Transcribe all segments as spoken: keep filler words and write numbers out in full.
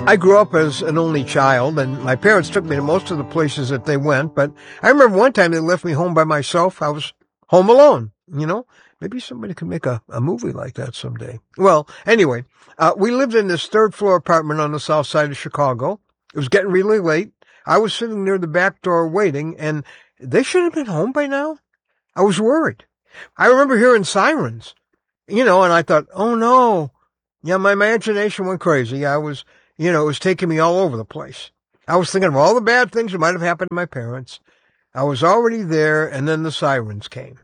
I grew up as an only child, and my parents took me to most of the places that they went, but I remember one time they left me home by myself. I was home alone, you know. Maybe somebody could make a, a movie like that someday. Well, anyway, uh, we lived in this third-floor apartment on the south side of Chicago. It was getting really late. I was sitting near the back door waiting, and they should have been home by now. I was worried. I remember hearing sirens, you know, and I thought, oh, no. Yeah, my imagination went crazy. I was... You know, it was taking me all over the place. I was thinking of all the bad things that might have happened to my parents. I was already there, and then the sirens came.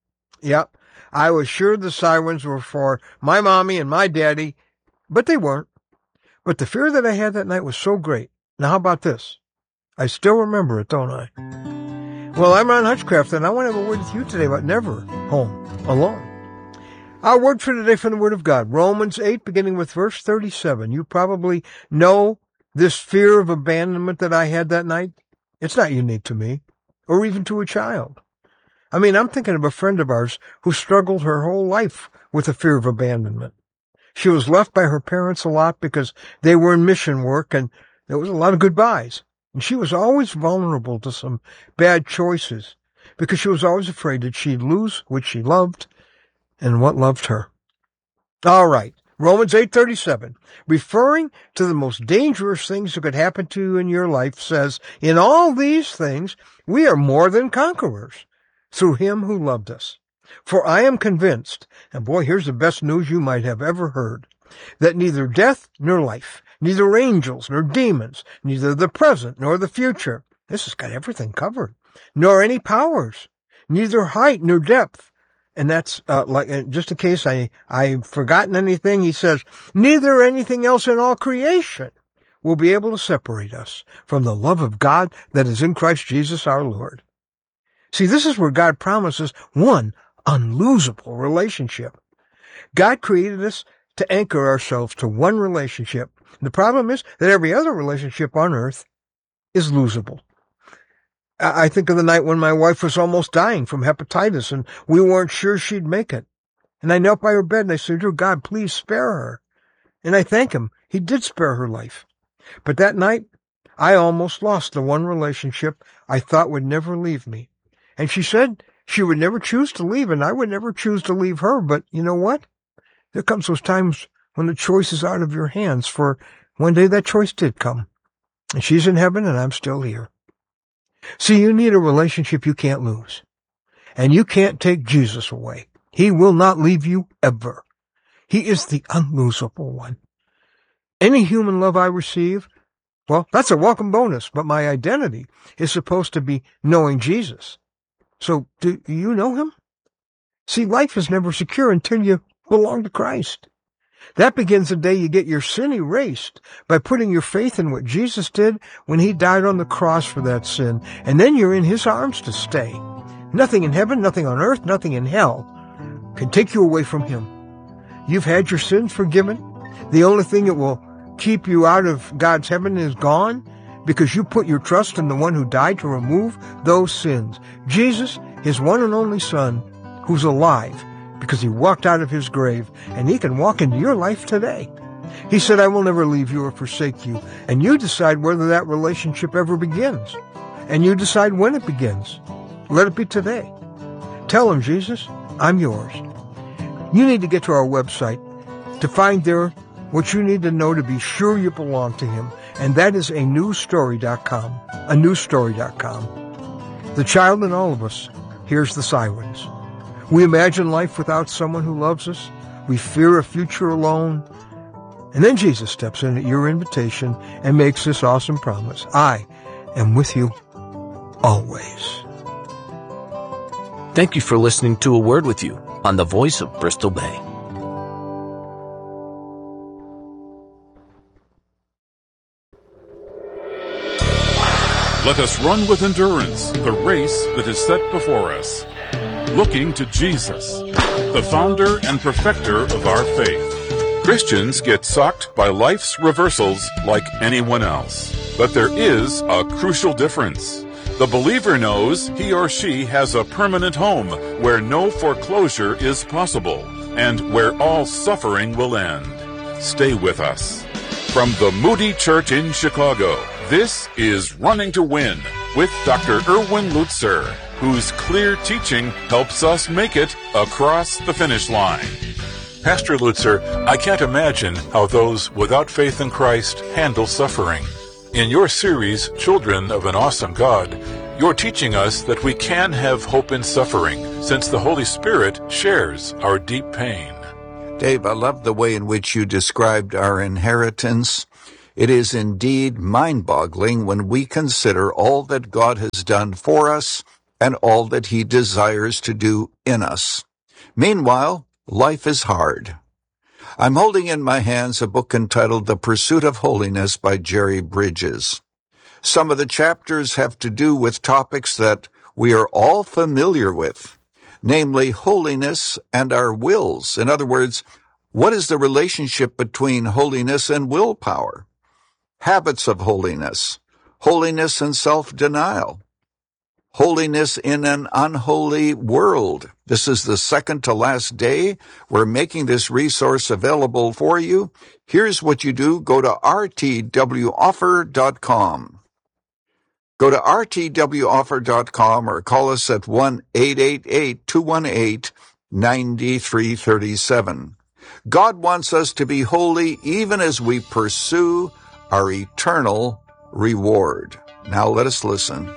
Yep, I was sure the sirens were for my mommy and my daddy, but they weren't. But the fear that I had that night was so great. Now, how about this? I still remember it, don't I? Well, I'm Ron Hutchcraft, and I want to have a word with you today about never home alone. Our word for today from the Word of God, Romans eight, beginning with verse thirty-seven. You probably know this fear of abandonment that I had that night. It's not unique to me, or even to a child. I mean, I'm thinking of a friend of ours who struggled her whole life with the fear of abandonment. She was left by her parents a lot because they were in mission work, and there was a lot of goodbyes. And she was always vulnerable to some bad choices because she was always afraid that she'd lose what she loved and what loved her. All right, Romans eight thirty-seven, referring to the most dangerous things that could happen to you in your life, says, in all these things we are more than conquerors through him who loved us. For I am convinced, and boy, here's the best news you might have ever heard, that neither death nor life, neither angels nor demons, neither the present nor the future, this has got everything covered, nor any powers, neither height nor depth. And that's, uh, like, uh, just in case I, I've forgotten anything, he says, neither anything else in all creation will be able to separate us from the love of God that is in Christ Jesus our Lord. See, this is where God promises one unlosable relationship. God created us to anchor ourselves to one relationship. The problem is that every other relationship on earth is losable. I think of the night when my wife was almost dying from hepatitis and we weren't sure she'd make it. And I knelt by her bed and I said, dear God, please spare her. And I thank him. He did spare her life. But that night, I almost lost the one relationship I thought would never leave me. And she said she would never choose to leave and I would never choose to leave her. But you know what? There comes those times when the choice is out of your hands, for one day that choice did come. And she's in heaven and I'm still here. See, you need a relationship you can't lose. And you can't take Jesus away. He will not leave you ever. He is the unlosable one. Any human love I receive, well, that's a welcome bonus, but my identity is supposed to be knowing Jesus. So, do you know him? See, life is never secure until you belong to Christ. That begins the day you get your sin erased by putting your faith in what Jesus did when he died on the cross for that sin. And then you're in his arms to stay. Nothing in heaven, nothing on earth, nothing in hell can take you away from him. You've had your sins forgiven. The only thing that will keep you out of God's heaven is gone because you put your trust in the one who died to remove those sins. Jesus, his one and only Son, who's alive, because he walked out of his grave, and he can walk into your life today. He said, I will never leave you or forsake you. And you decide whether that relationship ever begins. And you decide when it begins. Let it be today. Tell him, Jesus, I'm yours. You need to get to our website to find there what you need to know to be sure you belong to him. And that is a new story dot com. a new story dot com. The child in all of us hears the sirens. We imagine life without someone who loves us. We fear a future alone. And then Jesus steps in at your invitation and makes this awesome promise. I am with you always. Thank you for listening to A Word With You on the Voice of Bristol Bay. Let us run with endurance the race that is set before us, looking to Jesus, the founder and perfecter of our faith. Christians get sucked by life's reversals like anyone else. But there is a crucial difference. The believer knows he or she has a permanent home where no foreclosure is possible and where all suffering will end. Stay with us. From the Moody Church in Chicago, this is Running to Win with Doctor Erwin Lutzer, whose clear teaching helps us make it across the finish line. Pastor Lutzer, I can't imagine how those without faith in Christ handle suffering. In your series, Children of an Awesome God, you're teaching us that we can have hope in suffering, since the Holy Spirit shares our deep pain. Dave, I love the way in which you described our inheritance. It is indeed mind-boggling when we consider all that God has done for us and all that He desires to do in us. Meanwhile, life is hard. I'm holding in my hands a book entitled The Pursuit of Holiness by Jerry Bridges. Some of the chapters have to do with topics that we are all familiar with, namely holiness and our wills. In other words, what is the relationship between holiness and willpower? Habits of holiness, holiness and self-denial, holiness in an unholy world. This is the second to last day. We're making this resource available for you. Here's what you do. Go to r t w offer dot com. Go to r t w offer dot com or call us at one eight eight eight, two one eight, nine three three seven. God wants us to be holy even as we pursue our eternal reward. Now let us listen.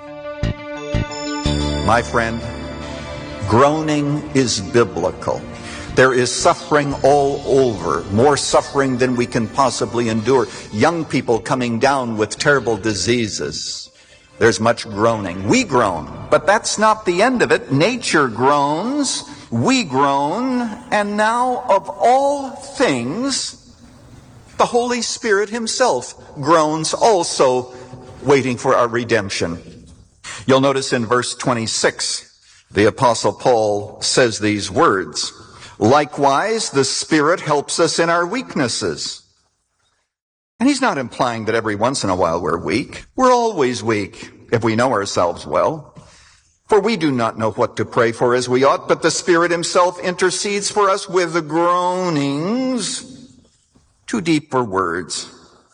My friend, groaning is biblical. There is suffering all over, more suffering than we can possibly endure. Young people coming down with terrible diseases. There's much groaning. We groan, but that's not the end of it. Nature groans, we groan, and now of all things, the Holy Spirit Himself groans also, waiting for our redemption. You'll notice in verse twenty-six, the Apostle Paul says these words, "Likewise, the Spirit helps us in our weaknesses." And he's not implying that every once in a while we're weak. We're always weak, if we know ourselves well. For we do not know what to pray for as we ought, but the Spirit Himself intercedes for us with groanings too deep for words.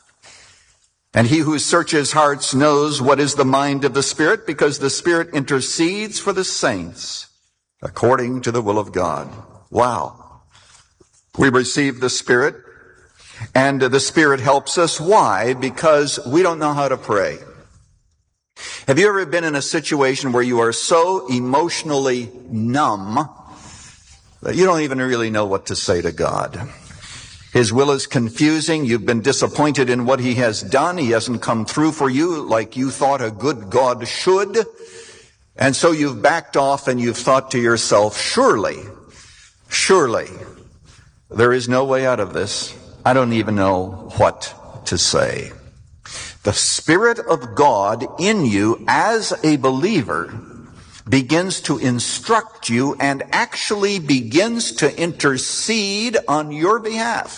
And He who searches hearts knows what is the mind of the Spirit, because the Spirit intercedes for the saints according to the will of God. Wow. We receive the Spirit, and the Spirit helps us. Why? Because we don't know how to pray. Have you ever been in a situation where you are so emotionally numb that you don't even really know what to say to God? His will is confusing. You've been disappointed in what He has done. He hasn't come through for you like you thought a good God should. And so you've backed off and you've thought to yourself, surely, surely, there is no way out of this. I don't even know what to say. The Spirit of God in you as a believer begins to instruct you and actually begins to intercede on your behalf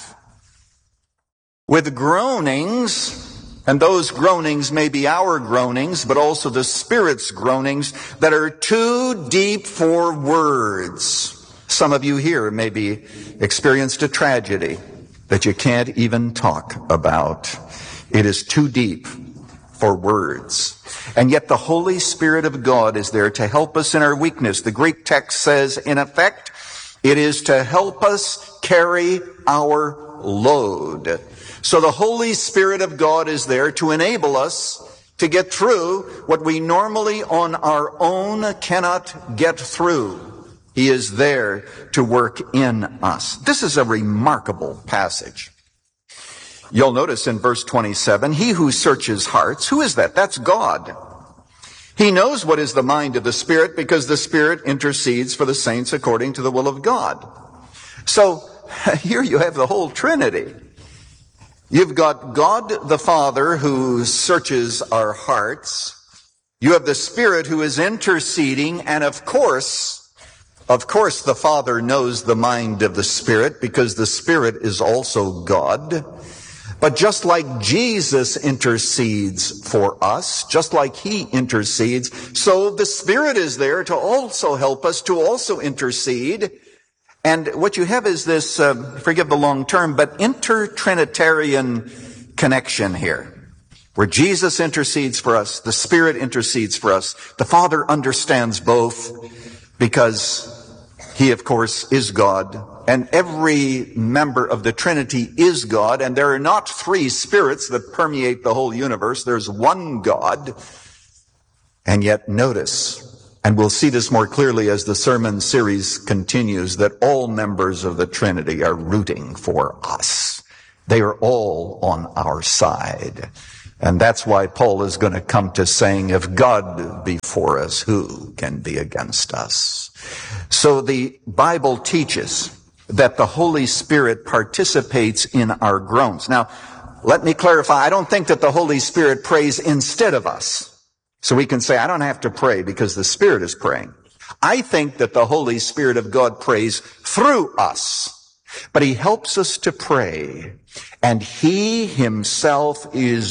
with groanings, and those groanings may be our groanings, but also the Spirit's groanings that are too deep for words. Some of you here maybe experienced a tragedy that you can't even talk about. It is too deep for words. And yet the Holy Spirit of God is there to help us in our weakness. The Greek text says, in effect, it is to help us carry our load. So the Holy Spirit of God is there to enable us to get through what we normally on our own cannot get through. He is there to work in us. This is a remarkable passage. You'll notice in verse twenty-seven, He who searches hearts, who is that? That's God. He knows what is the mind of the Spirit, because the Spirit intercedes for the saints according to the will of God. So here you have the whole Trinity. You've got God the Father who searches our hearts. You have the Spirit who is interceding, and of course, of course the Father knows the mind of the Spirit, because the Spirit is also God. But just like Jesus intercedes for us, just like He intercedes, so the Spirit is there to also help us, to also intercede. And what you have is this, uh, forgive the long term, but inter-Trinitarian connection here, where Jesus intercedes for us, the Spirit intercedes for us. The Father understands both because He, of course, is God, and every member of the Trinity is God, and there are not three spirits that permeate the whole universe. There's one God. And yet notice, and we'll see this more clearly as the sermon series continues, that all members of the Trinity are rooting for us. They are all on our side. And that's why Paul is going to come to saying, if God be for us, who can be against us? So the Bible teaches that the Holy Spirit participates in our groans. Now, let me clarify, I don't think that the Holy Spirit prays instead of us. So we can say, I don't have to pray because the Spirit is praying. I think that the Holy Spirit of God prays through us. But He helps us to pray. And He Himself is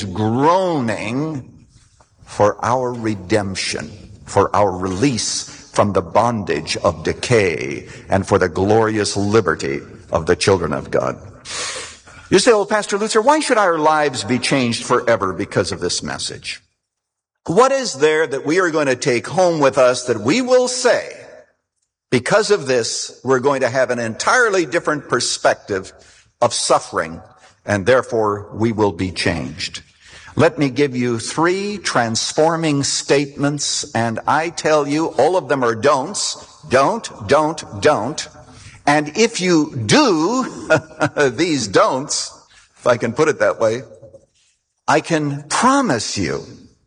groaning for our redemption, for our release from the bondage of decay, and for the glorious liberty of the children of God. You say, oh, Pastor Lutzer, why should our lives be changed forever because of this message? What is there that we are going to take home with us that we will say, because of this, we're going to have an entirely different perspective of suffering, and therefore we will be changed? Let me give you three transforming statements, and I tell you, all of them are don'ts. Don't, don't, don't. And if you do these don'ts, if I can put it that way, I can promise you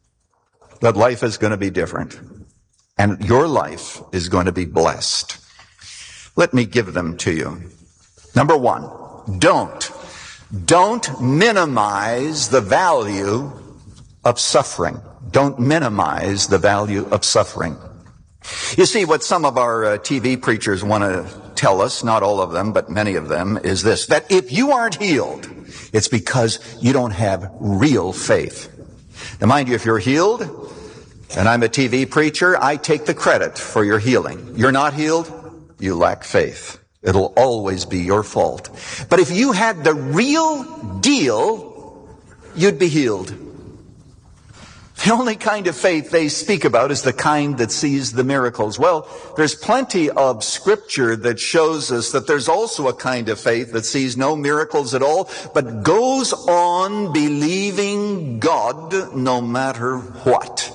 that life is going to be different. And your life is going to be blessed. Let me give them to you. Number one, don't. Don't minimize the value of suffering. Don't minimize the value of suffering. You see, what some of our uh, T V preachers want to tell us, not all of them, but many of them, is this, that if you aren't healed, it's because you don't have real faith. Now, mind you, if you're healed, and I'm a T V preacher, I take the credit for your healing. You're not healed, you lack faith. It'll always be your fault. But if you had the real deal, you'd be healed. The only kind of faith they speak about is the kind that sees the miracles. Well, there's plenty of scripture that shows us that there's also a kind of faith that sees no miracles at all, but goes on believing God no matter what.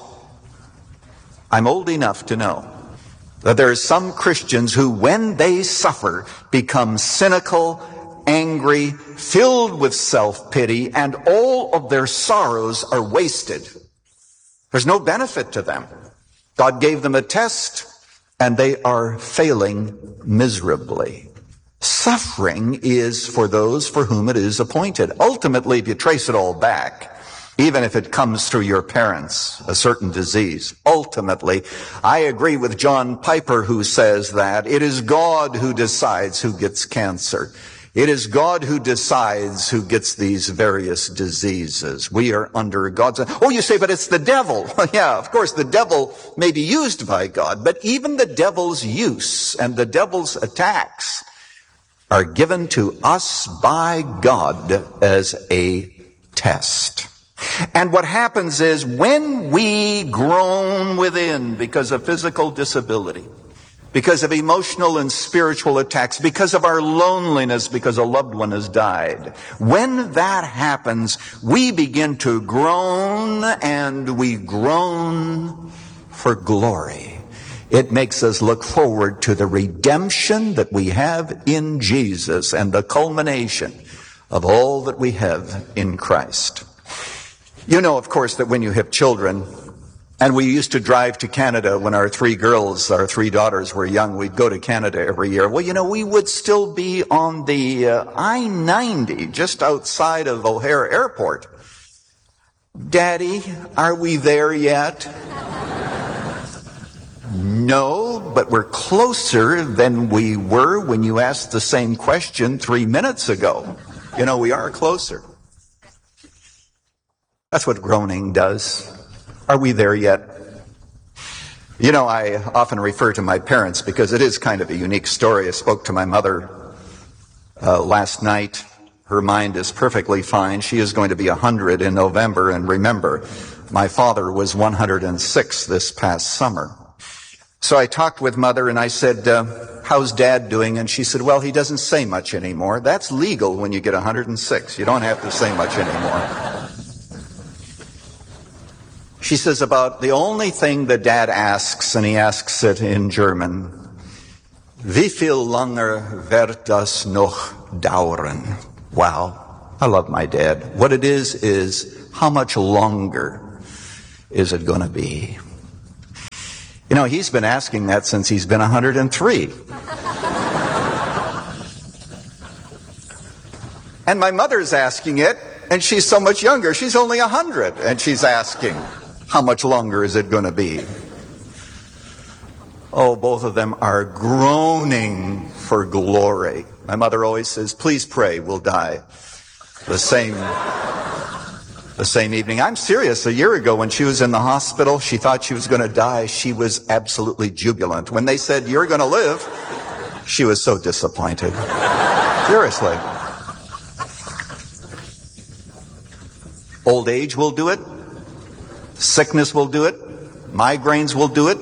I'm old enough to know that there are some Christians who, when they suffer, become cynical, angry, filled with self-pity, and all of their sorrows are wasted. There's no benefit to them. God gave them a test, and they are failing miserably. Suffering is for those for whom it is appointed. Ultimately, if you trace it all back, even if it comes through your parents, a certain disease, ultimately, I agree with John Piper, who says that it is God who decides who gets cancer. It is God who decides who gets these various diseases. We are under God's... Oh, you say, but it's the devil. Yeah, of course, the devil may be used by God, but even the devil's use and the devil's attacks are given to us by God as a test. And what happens is when we groan within because of physical disability, because of emotional and spiritual attacks, because of our loneliness, because a loved one has died, when that happens, we begin to groan, and we groan for glory. It makes us look forward to the redemption that we have in Jesus and the culmination of all that we have in Christ. You know, of course, that when you have children, and we used to drive to Canada when our three girls, our three daughters were young, we'd go to Canada every year. Well, you know, we would still be on the uh, I ninety just outside of O'Hare Airport. Daddy, are we there yet? No, but we're closer than we were when you asked the same question three minutes ago. You know, we are closer. That's what groaning does. Are we there yet? You know, I often refer to my parents because it is kind of a unique story. I spoke to my mother uh, last night, Her mind is perfectly fine. She is going to be one hundred in November. And remember, my father was one hundred six this past summer. So I talked with Mother and I said, uh, how's Dad doing? And she said, well, he doesn't say much anymore. That's legal when you get one hundred six. You don't have to say much anymore. She says about the only thing that Dad asks, and he asks it in German, wie viel langer wird das noch dauern? Wow, I love my dad. What it is, is how much longer is it going to be? You know, he's been asking that since he's been one hundred three. And my mother's asking it, and she's so much younger. She's only one hundred, and she's asking, how much longer is it going to be? Oh, both of them are groaning for glory. My mother always says, please pray, we'll die. The same, the same evening. I'm serious. A year ago when she was in the hospital, she thought she was going to die. She was absolutely jubilant. When they said, you're going to live, she was so disappointed. Seriously. Old age will do it. Sickness will do it. Migraines will do it.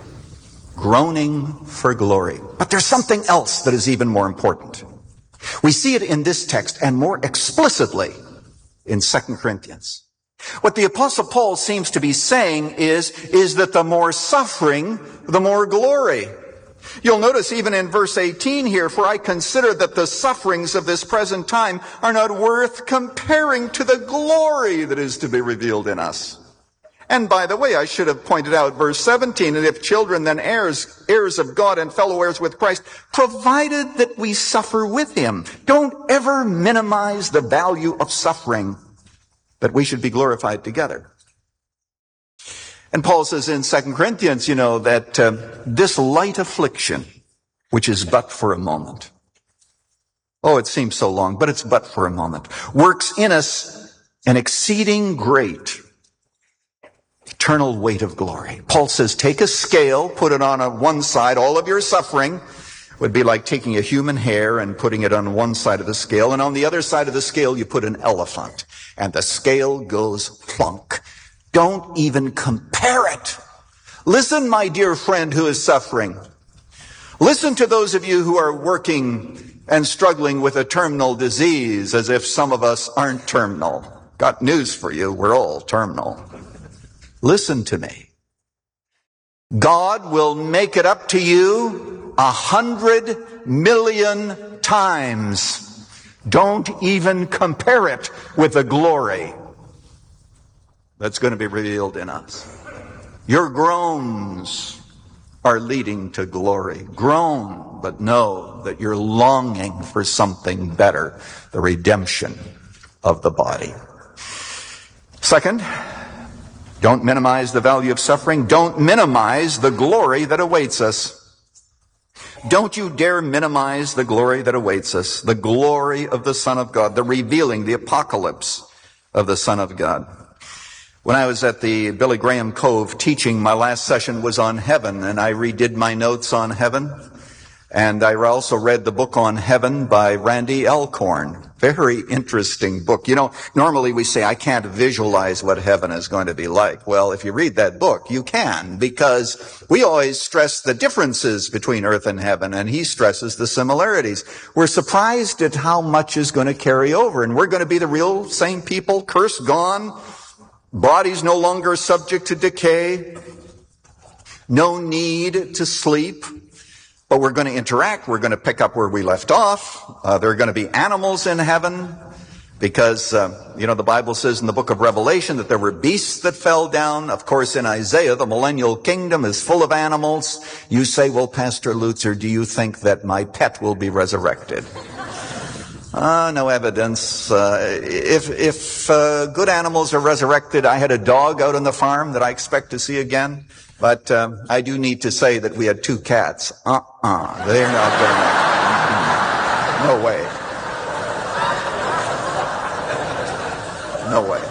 Groaning for glory. But there's something else that is even more important. We see it in this text and more explicitly in Second Corinthians. What the Apostle Paul seems to be saying is, is that the more suffering, the more glory. You'll notice even in verse eighteen here, for I consider that the sufferings of this present time are not worth comparing to the glory that is to be revealed in us. And by the way, I should have pointed out verse seventeen, and if children then heirs, heirs of God and fellow heirs with Christ, provided that we suffer with him. Don't ever minimize the value of suffering, that we should be glorified together. And Paul says in Second Corinthians, you know, that uh, this light affliction, which is but for a moment. Oh, it seems so long, but it's but for a moment. Works in us an exceeding great eternal weight of glory. Paul says, take a scale, put it on a one side. All of your suffering would be like taking a human hair and putting it on one side of the scale. And on the other side of the scale, you put an elephant. And the scale goes plunk. Don't even compare it. Listen, my dear friend who is suffering. Listen to those of you who are working and struggling with a terminal disease, as if some of us aren't terminal. Got news for you. We're all terminal. Listen to me. God will make it up to you a hundred million times. Don't even compare it with the glory that's going to be revealed in us. Your groans are leading to glory. Groan, but know that you're longing for something better, the redemption of the body. Second, don't minimize the value of suffering. Don't minimize the glory that awaits us. Don't you dare minimize the glory that awaits us. The glory of the Son of God. The revealing, the apocalypse of the Son of God. When I was at the Billy Graham Cove teaching, my last session was on heaven, and I redid my notes on heaven. And I also read the book on heaven by Randy Alcorn. Very interesting book. You know, normally we say, I can't visualize what heaven is going to be like. Well, if you read that book, you can, because we always stress the differences between earth and heaven, and he stresses the similarities. We're surprised at how much is going to carry over, and we're going to be the real same people, curse gone, bodies no longer subject to decay, no need to sleep. But we're going to interact. We're going to pick up where we left off. Uh, there are going to be animals in heaven because, uh, you know, the Bible says in the book of Revelation that there were beasts that fell down. Of course, in Isaiah, the millennial kingdom is full of animals. You say, well, Pastor Lutzer, do you think that my pet will be resurrected? Uh, no evidence. Uh, if, if, uh, good animals are resurrected, I had a dog out on the farm that I expect to see again. But uh, I do need to say that we had two cats. Uh-uh. They're not good enough. No way. No way.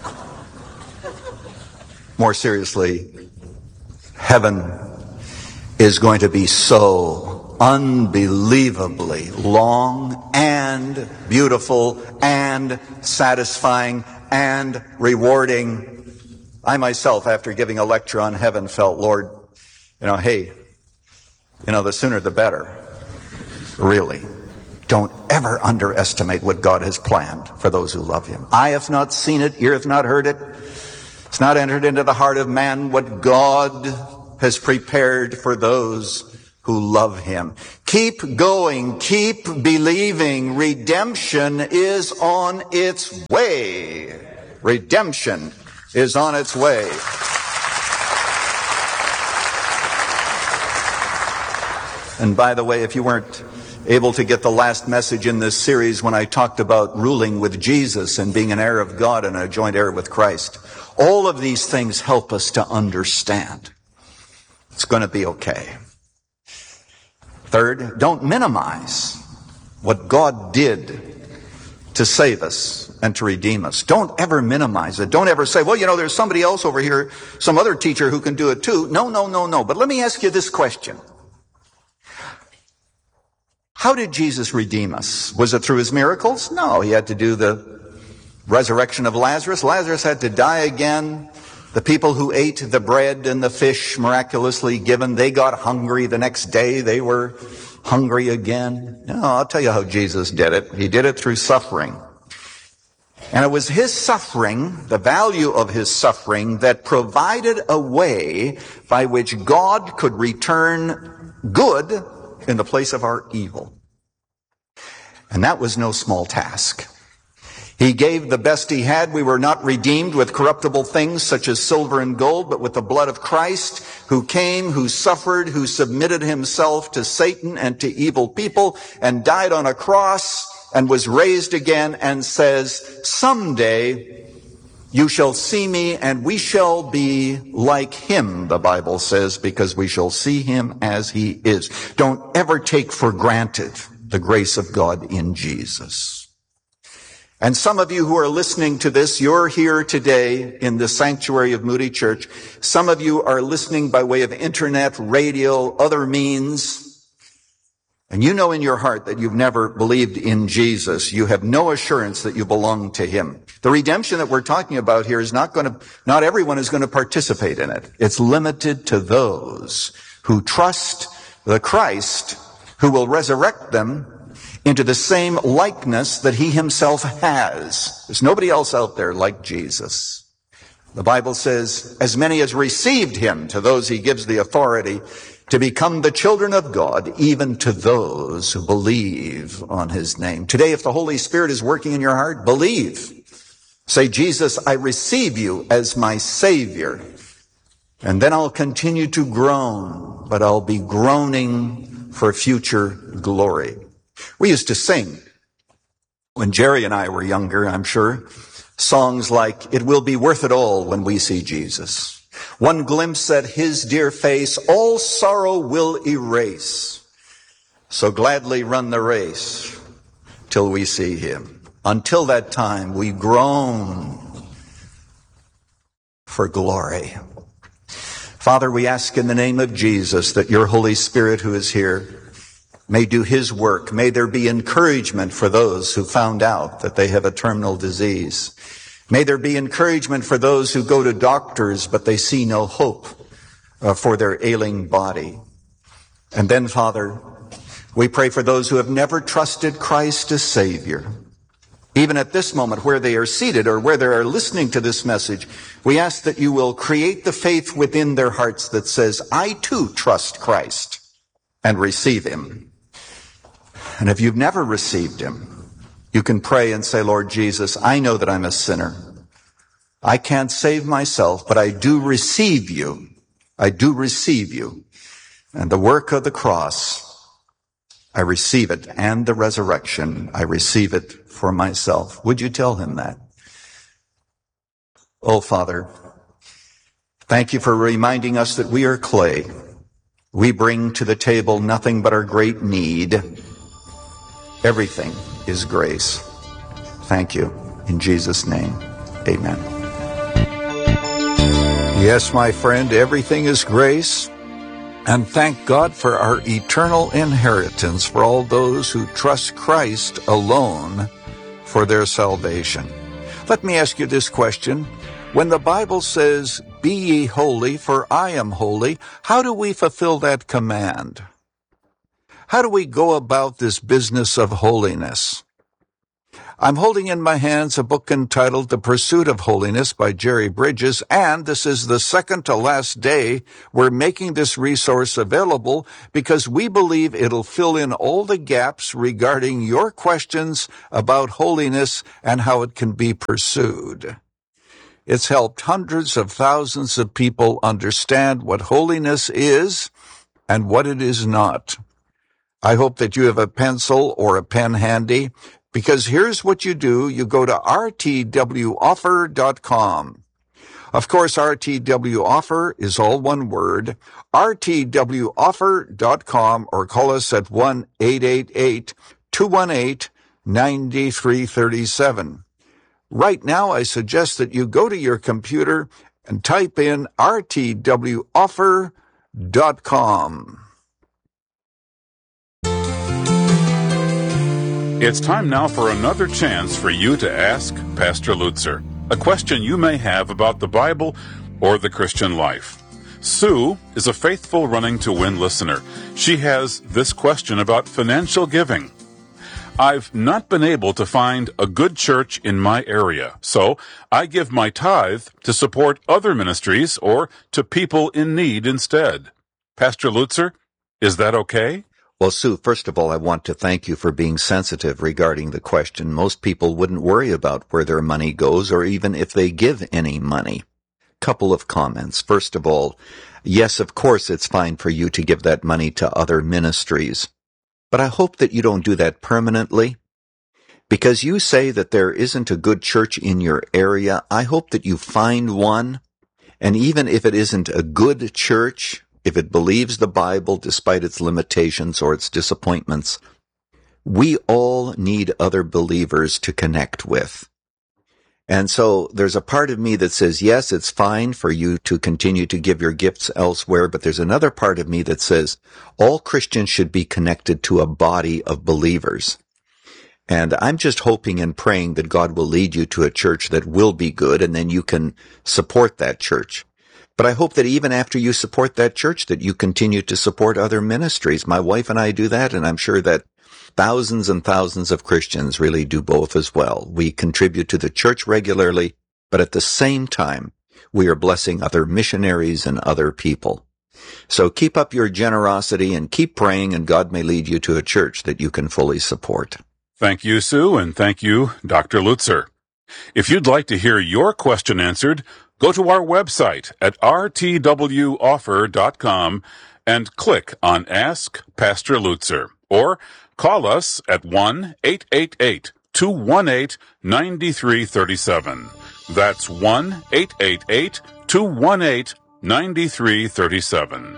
More seriously, heaven is going to be so unbelievably long and beautiful and satisfying and rewarding. I myself, after giving a lecture on heaven, felt, Lord, you know, hey, you know, the sooner the better. Really. Don't ever underestimate what God has planned for those who love Him. Eye hath not seen it, ear hath not heard it. It's not entered into the heart of man what God has prepared for those who love Him. Keep going, keep believing. Redemption is on its way. Redemption is on its way. And by the way, if you weren't able to get the last message in this series when I talked about ruling with Jesus and being an heir of God and a joint heir with Christ, all of these things help us to understand it's going to be okay. Third, don't minimize what God did to save us and to redeem us. Don't ever minimize it. Don't ever say, well, you know, there's somebody else over here, some other teacher who can do it too. No, no, no, no. But let me ask you this question. How did Jesus redeem us? Was it through His miracles? No, He had to do the resurrection of Lazarus. Lazarus had to die again. The people who ate the bread and the fish miraculously given, they got hungry the next day. They were hungry again. No, I'll tell you how Jesus did it. He did it through suffering. And it was His suffering, the value of His suffering, that provided a way by which God could return good in the place of our evil. And that was no small task. He gave the best He had. We were not redeemed with corruptible things such as silver and gold, but with the blood of Christ, who came, who suffered, who submitted Himself to Satan and to evil people, and died on a cross, and was raised again, and says, someday you shall see me, and we shall be like Him, the Bible says, because we shall see Him as He is. Don't ever take for granted the grace of God in Jesus. And some of you who are listening to this, you're here today in the sanctuary of Moody Church. Some of you are listening by way of internet, radio, other means. And you know in your heart that you've never believed in Jesus. You have no assurance that you belong to Him. The redemption that we're talking about here is not going to, not everyone is going to participate in it. It's limited to those who trust the Christ who will resurrect them into the same likeness that He Himself has. There's nobody else out there like Jesus. The Bible says, as many as received Him, to those He gives the authority to become the children of God, even to those who believe on His name. Today, if the Holy Spirit is working in your heart, believe. Say, Jesus, I receive You as my Savior. And then I'll continue to groan, but I'll be groaning for future glory. We used to sing, when Jerry and I were younger, I'm sure, songs like, it will be worth it all when we see Jesus. One glimpse at His dear face, all sorrow will erase. So gladly run the race till we see Him. Until that time, we groan for glory. Father, we ask in the name of Jesus that Your Holy Spirit who is here may do His work. May there be encouragement for those who found out that they have a terminal disease. May there be encouragement for those who go to doctors, but they see no hope uh, for their ailing body. And then, Father, we pray for those who have never trusted Christ as Savior. Even at this moment where they are seated or where they are listening to this message, we ask that You will create the faith within their hearts that says, I too trust Christ and receive Him. And if you've never received Him, you can pray and say, Lord Jesus, I know that I'm a sinner. I can't save myself, but I do receive You. I do receive You. And the work of the cross, I receive it. And the resurrection, I receive it for myself. Would you tell Him that? Oh, Father, thank You for reminding us that we are clay. We bring to the table nothing but our great need. Everything is grace. Thank You. In Jesus' name, amen. Yes, my friend, everything is grace. and thank God for our eternal inheritance for all those who trust Christ alone for their salvation. Let me ask you this question. When the Bible says, "Be ye holy, for I am holy," how do we fulfill that command? How do we go about this business of holiness? I'm holding in my hands a book entitled The Pursuit of Holiness by Jerry Bridges, and this is the second to last day we're making this resource available because we believe it'll fill in all the gaps regarding your questions about holiness and how it can be pursued. It's helped hundreds of thousands of people understand what holiness is and what it is not. I hope that you have a pencil or a pen handy, because here's what you do. You go to r t w offer dot com. Of course, R T W Offer is all one word, r t w offer dot com, or call us at one eight eight eight, two one eight, nine three three seven. Right now, I suggest that you go to your computer and type in r t w offer dot com. It's time now for another chance for you to ask Pastor Lutzer a question you may have about the Bible or the Christian life. Sue is a faithful Running to Win listener. She has this question about financial giving. I've not been able to find a good church in my area, so I give my tithe to support other ministries or to people in need instead. Pastor Lutzer, is that okay? Well, Sue, first of all, I want to thank you for being sensitive regarding the question. Most people wouldn't worry about where their money goes or even if they give any money. Couple of comments. First of all, yes, of course, it's fine for you to give that money to other ministries. But I hope that you don't do that permanently. Because you say that there isn't a good church in your area, I hope that you find one. And even if it isn't a good church, if it believes the Bible despite its limitations or its disappointments, we all need other believers to connect with. And so there's a part of me that says, yes, it's fine for you to continue to give your gifts elsewhere, but there's another part of me that says all Christians should be connected to a body of believers. And I'm just hoping and praying that God will lead you to a church that will be good, and then you can support that church. But I hope that even after you support that church, that you continue to support other ministries. My wife and I do that, and I'm sure that thousands and thousands of Christians really do both as well. We contribute to the church regularly, but at the same time, we are blessing other missionaries and other people. So keep up your generosity and keep praying, and God may lead you to a church that you can fully support. Thank you, Sue, and thank you, Doctor Lutzer. If you'd like to hear your question answered, go to our website at r t w offer dot com and click on Ask Pastor Lutzer, or call us at one eight eight eight, two one eight, nine three three seven. That's one eight eight eight, two one eight, nine three three seven.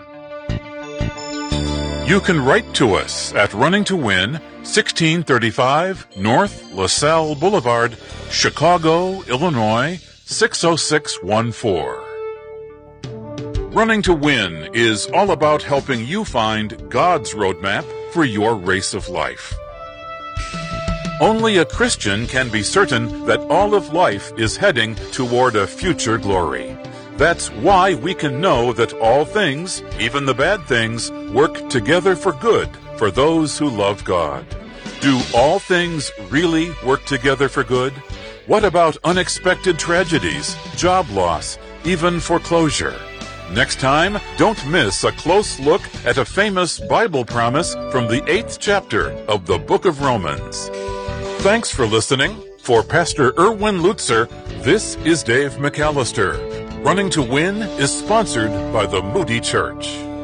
You can write to us at Running to Win, sixteen thirty-five North LaSalle Boulevard, Chicago, Illinois, six oh six one four. Running to Win is all about helping you find God's roadmap for your race of life. Only a Christian can be certain that all of life is heading toward a future glory. That's why we can know that all things, even the bad things, work together for good for those who love God. Do all things really work together for good? What about unexpected tragedies, job loss, even foreclosure? Next time, don't miss a close look at a famous Bible promise from the eighth chapter of the book of Romans. Thanks for listening. For Pastor Erwin Lutzer, this is Dave McAllister. Running to Win is sponsored by the Moody Church.